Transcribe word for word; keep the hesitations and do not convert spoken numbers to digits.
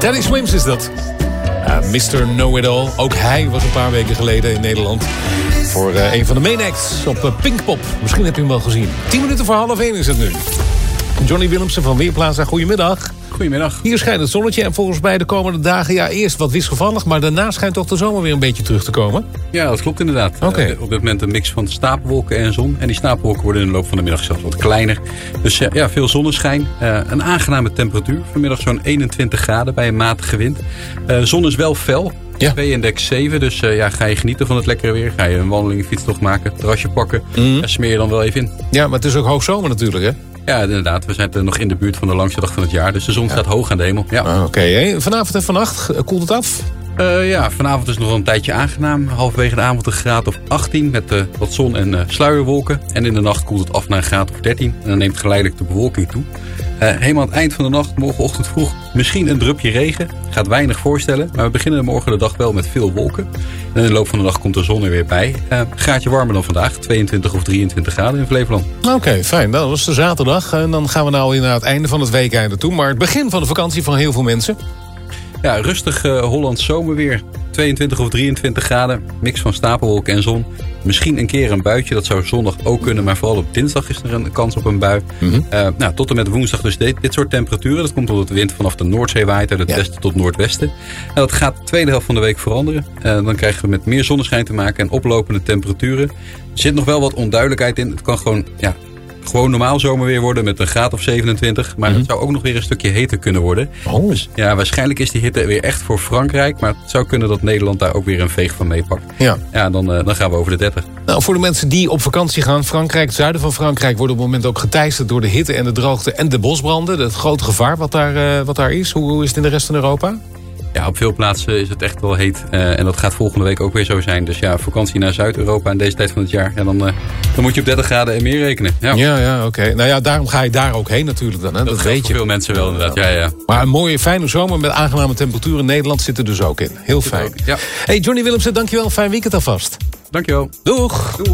Teddy Swims is dat. Uh, mister Know-It-All. Ook hij was een paar weken geleden in Nederland voor uh, een van de main acts op uh, Pinkpop. Misschien heb je hem wel gezien. Tien minuten voor half één is het nu. Johnny Willemsen van Weerplaza, goedemiddag. Goedemiddag. Hier schijnt het zonnetje en volgens mij de komende dagen... ja, eerst wat wisselvallig, maar daarna schijnt toch de zomer weer een beetje terug te komen? Ja, dat klopt inderdaad. Okay. Uh, op dit moment een mix van stapelwolken en zon. En die stapelwolken worden in de loop van de middag zelfs wat kleiner. Dus uh, ja, veel zonneschijn. Uh, een aangename temperatuur. Vanmiddag zo'n eenentwintig graden bij een matige wind. De uh, zon is wel fel. Ja. P index zeven, dus uh, ja, ga je genieten van het lekkere weer. Ga je een wandeling, fietstocht maken, terrasje pakken. Mm. En smeer je dan wel even in. Ja, maar het is ook hoogzomer natuurlijk, hè? Ja, inderdaad. We zijn nog in de buurt van de langste dag van het jaar. Dus de zon ja. staat hoog aan de hemel. Ja. Ah, Oké, okay. Vanavond en vannacht koelt het af? Uh, ja, vanavond is nog wel een tijdje aangenaam. Halverwege de avond een graad of achttien met uh, wat zon en uh, sluierwolken. En in de nacht koelt het af naar een graad of dertien. En dan neemt geleidelijk de bewolking toe. Uh, helemaal aan het eind van de nacht, morgenochtend vroeg, misschien een drupje regen. Gaat weinig voorstellen, maar we beginnen morgen de dag wel met veel wolken. En in de loop van de dag komt de zon er weer bij. Uh, een graadje warmer dan vandaag, tweeëntwintig of drieëntwintig graden in Flevoland. Oké, okay, fijn. Dat was de zaterdag. En dan gaan we nou weer naar het einde van het weekende toe. Maar het begin van de vakantie van heel veel mensen. Ja, rustig uh, Hollands zomerweer. tweeëntwintig of drieëntwintig graden. Mix van stapelwolken en zon. Misschien een keer een buitje. Dat zou zondag ook kunnen. Maar vooral op dinsdag is er een kans op een bui. Mm-hmm. Uh, nou, tot en met woensdag dus dit, dit soort temperaturen. Dat komt omdat de wind vanaf de Noordzee waait. Uit het ja. westen tot noordwesten. En dat gaat de tweede helft van de week veranderen. Uh, dan krijgen we met meer zonneschijn te maken. En oplopende temperaturen. Er zit nog wel wat onduidelijkheid in. Het kan gewoon... ja. Gewoon normaal zomerweer worden met een graad of zevenentwintig. Maar mm-hmm. het zou ook nog weer een stukje heter kunnen worden. Oh. Dus ja, waarschijnlijk is die hitte weer echt voor Frankrijk. Maar het zou kunnen dat Nederland daar ook weer een veeg van meepakt. Ja, ja dan, uh, dan gaan we over de dertig. Nou, voor de mensen die op vakantie gaan. Frankrijk, het zuiden van Frankrijk wordt op het moment ook geteisterd door de hitte en de droogte en de bosbranden. Het grote gevaar wat daar, uh, wat daar is. Hoe, hoe is het in de rest van Europa? Ja, op veel plaatsen is het echt wel heet. Uh, en dat gaat volgende week ook weer zo zijn. Dus ja, vakantie naar Zuid-Europa in deze tijd van het jaar. En dan, uh, dan moet je op dertig graden en meer rekenen. Ja, ja, ja oké. Okay. Nou ja, daarom ga je daar ook heen natuurlijk dan. Hè? Dat, dat weet je. veel mensen wel inderdaad. Ja, ja. Maar een mooie, fijne zomer met aangename temperaturen in Nederland zit er dus ook in. Heel fijn. Ja. Hey, Johnny Willemsen, dankjewel. Fijn weekend alvast. Dankjewel. Doeg. Doeg.